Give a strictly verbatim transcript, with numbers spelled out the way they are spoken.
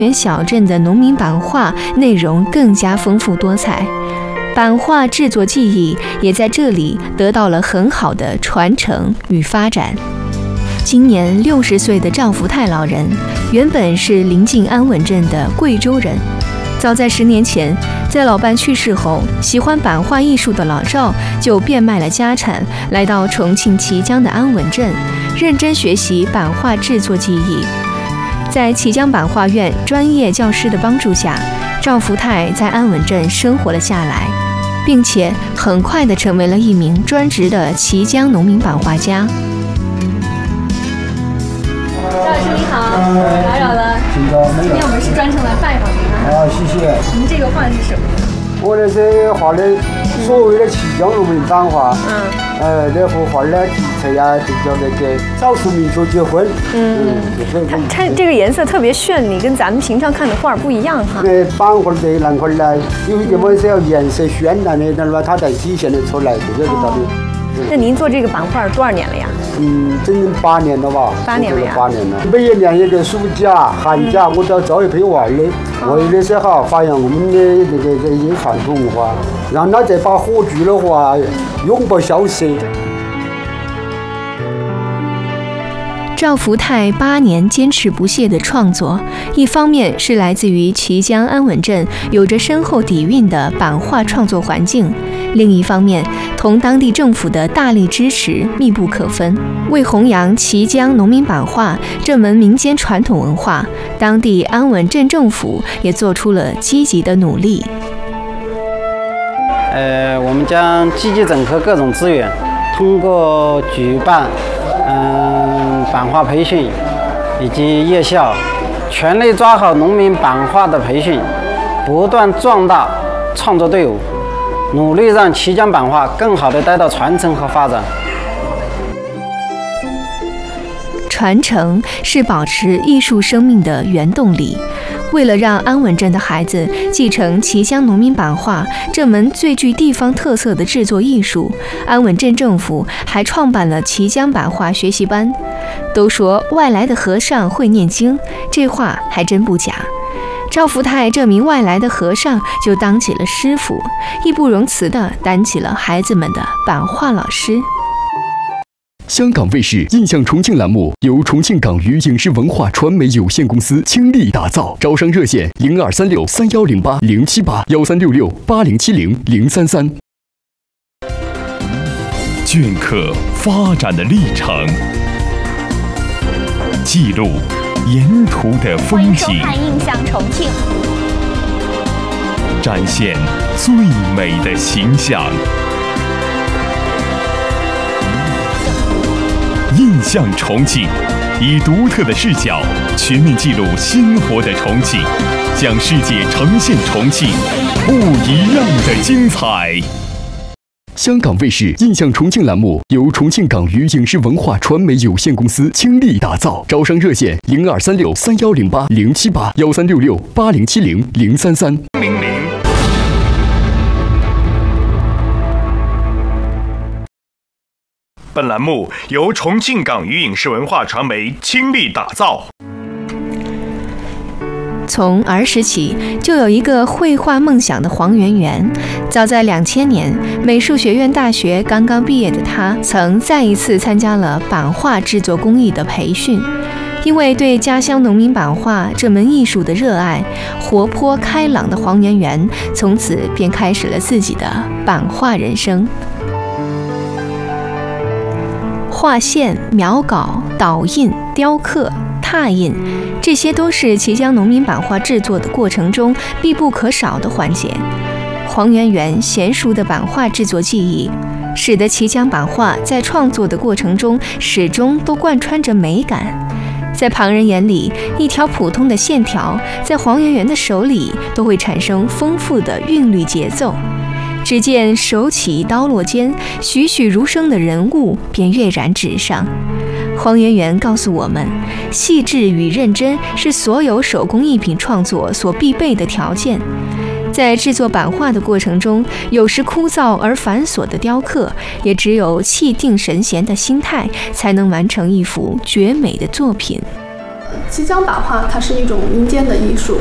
原小镇的农民版画内容更加丰富多彩，版画制作技艺也在这里得到了很好的传承与发展。今年六十岁的赵福泰老人，原本是临近安稳镇的贵州人。早在十年前，在老伴去世后，喜欢版画艺术的老赵就变卖了家产，来到重庆綦江的安稳镇，认真学习版画制作技艺。在綦江版画院专业教师的帮助下，赵福泰在安稳镇生活了下来，并且很快地成为了一名专职的綦江农民版画家。赵老师你好，打扰了。今天我们是专程来拜访您的。 啊，谢谢。 您这个画是什么？ 我这是画的所谓的綦江农民版画。嗯。呃，这幅画的题材呀，就叫那个少数民族结婚。 嗯。嗯它它这个颜色特别绚丽，跟咱们平常看的画不一样哈。 对，版画的那块呢，有一点么是要颜色绚烂的，那么它才体现得出来，这个是道理。 那您做这个版画多少年了呀？ 嗯，整整八年了吧。 八年了呀。 八年了。每一年一个暑假、寒假，我都要招一批娃儿的。为的是哈发扬我们的那个这些传统文化，让他这把火炬的话永不消失。 赵福泰八年坚持不懈的创作，一方面是来自于綦江安稳镇有着深厚底蕴的版画创作环境，另一方面同当地政府的大力支持密不可分。为弘扬綦江农民版画这门民间传统文化，当地安稳镇政府也做出了积极的努力。 呃，我们将积极整合各种资源，通过举办嗯版画培训以及夜校，全力抓好农民版画的培训，不断壮大创作队伍，努力让綦江版画更好地得到传承和发展。 传承是保持艺术生命的原动力。为了让安稳镇的孩子继承綦江农民版画这门最具地方特色的制作艺术，安稳镇政府还创办了綦江版画学习班。都说外来的和尚会念经，这话还真不假。赵福泰这名外来的和尚就当起了师傅，义不容辞地担起了孩子们的版画老师。 香港卫视印象重庆栏目由重庆港娱影视文化传媒有限公司倾力打造，招商热线零二三六三幺零八零七八幺三六六八零七零零三三。 镌刻发展的历程，记录沿途的风景。欢迎收看《印象重庆》，展现最美的形象。印象重庆，以独特的视角全面记录鲜活的重庆，向世界呈现重庆不一样的精彩。 香港卫视印象重庆栏目由重庆港娱影视文化传媒有限公司倾力打造，招商热线零二三六三幺零八零七八幺三六六八零七零零三三。 本栏目由重庆港娱影视文化传媒倾力打造。 从儿时起就有一个绘画梦想的黄圆圆。早在两千年，美术学院大学刚刚毕业的他，曾再一次参加了版画制作工艺的培训。因为对家乡农民版画这门艺术的热爱，活泼开朗的黄圆圆从此便开始了自己的版画人生。画线、描稿、导印、雕刻、拓印，这些都是綦江农民版画制作的过程中必不可少的环节。黄圆圆娴熟的版画制作技艺，使得綦江版画在创作的过程中始终都贯穿着美感。在旁人眼里，一条普通的线条，在黄圆圆的手里都会产生丰富的韵律节奏。只见手起刀落间，栩栩如生的人物便跃然纸上。黄圆圆告诉我们，细致与认真是所有手工艺品创作所必备的条件。在制作版画的过程中，有时枯燥而繁琐的雕刻，也只有气定神闲的心态，才能完成一幅绝美的作品。 旗江版画它是一种民间的艺术，